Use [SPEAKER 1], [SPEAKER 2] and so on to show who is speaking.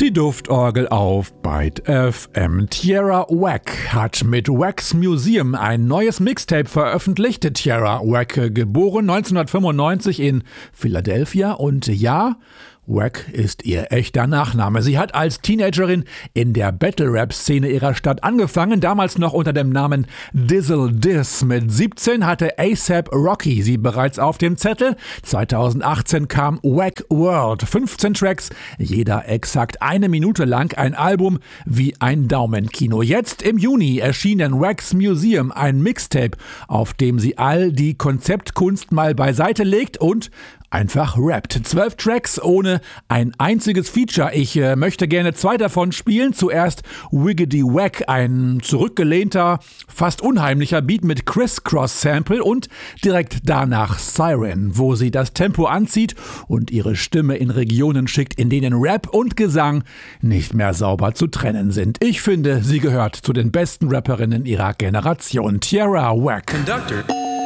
[SPEAKER 1] Die Duftorgel auf Byte FM. Tierra Whack hat mit Wax Museum ein neues Mixtape veröffentlicht. Tierra Whack, geboren 1995 in Philadelphia, und ja, Whack ist ihr echter Nachname. Sie hat als Teenagerin in der Battle-Rap-Szene ihrer Stadt angefangen, damals noch unter dem Namen Dizzle Diss. Mit 17 hatte A$AP Rocky sie bereits auf dem Zettel. 2018 kam Whack World. 15 Tracks, jeder exakt 1 Minute lang, ein Album wie ein Daumenkino. Jetzt im Juni erschien in Wax Museum ein Mixtape, auf dem sie all die Konzeptkunst mal beiseite legt und einfach rappt. 12 Tracks ohne ein einziges Feature. Ich möchte gerne 2 davon spielen. Zuerst Wiggity Wack, ein zurückgelehnter, fast unheimlicher Beat mit Criss-Cross-Sample, und direkt danach Siren, wo sie das Tempo anzieht und ihre Stimme in Regionen schickt, in denen Rap und Gesang nicht mehr sauber zu trennen sind. Ich finde, sie gehört zu den besten Rapperinnen ihrer Generation. Tierra Whack.
[SPEAKER 2] Conductor.